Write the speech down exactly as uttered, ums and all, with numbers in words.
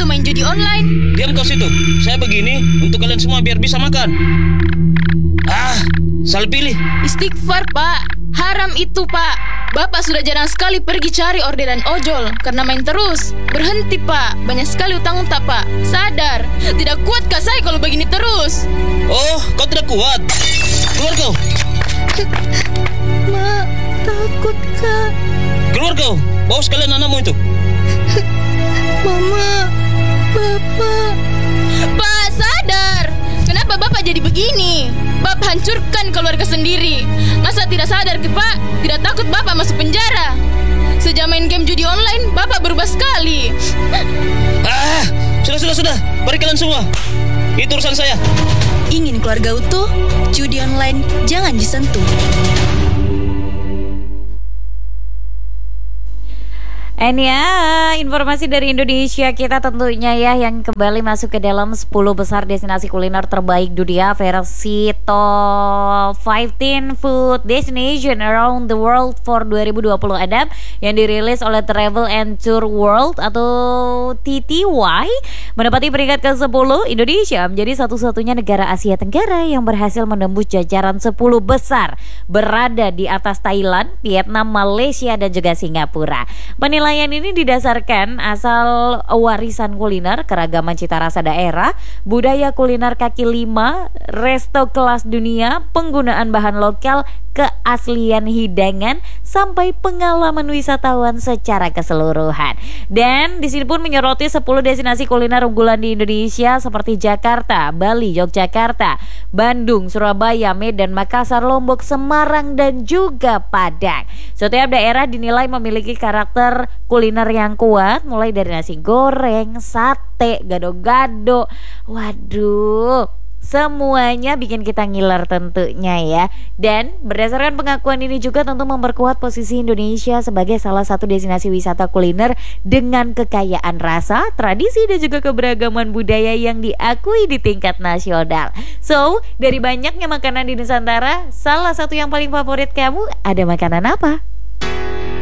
main judi online. Diam kau situ. Saya begini untuk kalian semua biar bisa makan. Ah, salah pilih. Istighfar, Pak. Haram itu, Pak. Bapak sudah jarang sekali pergi cari orderan ojol karena main terus. Berhenti, Pak. Banyak sekali utang tak, Pak. Sadar. Tidak kuat kak saya kalau begini terus. Oh, kau tidak kuat. Keluar kau. Ma, takut, Kak. Keluar kau. Bawa sekalian anakmu itu. Mama, Bapak. Pak, sadar. Kenapa Bapak jadi begini? Bapak hancurkan keluarga sendiri. Masa tidak sadar, Pak? Tidak takut Bapak masuk penjara? Sejak main game judi online, Bapak berubah sekali. Ah, sudah, sudah, sudah. Pergi kalian semua. Itu urusan saya. Ingin keluarga utuh? Judi online jangan disentuh. Ini ya informasi dari Indonesia kita tentunya ya, yang kembali masuk ke dalam sepuluh besar destinasi kuliner terbaik dunia versi Top lima belas Food Destination Around the World for dua ribu dua puluh enam yang dirilis oleh Travel and Tour World atau T T Y. Menempati peringkat ke sepuluh, Indonesia menjadi satu-satunya negara Asia Tenggara yang berhasil menembus jajaran sepuluh besar, berada di atas Thailand, Vietnam, Malaysia dan juga Singapura. Penilaian ini didasarkan asal warisan kuliner, keragaman cita rasa daerah, budaya kuliner kaki lima, resto kelas dunia, penggunaan bahan lokal, keaslian hidangan, sampai pengalaman wisatawan secara keseluruhan. Dan di sini pun menyoroti sepuluh destinasi kuliner unggulan di Indonesia seperti Jakarta, Bali, Yogyakarta, Bandung, Surabaya, Medan, Makassar, Lombok, Semarang dan juga Padang. Setiap daerah dinilai memiliki karakter kuliner yang kuat, mulai dari nasi goreng, sate, gado-gado. Waduh, semuanya bikin kita ngiler tentunya ya. Dan berdasarkan pengakuan ini juga tentu memperkuat posisi Indonesia sebagai salah satu destinasi wisata kuliner dengan kekayaan rasa, tradisi dan juga keberagaman budaya yang diakui di tingkat nasional. So, dari banyaknya makanan di Nusantara, salah satu yang paling favorit kamu ada makanan apa?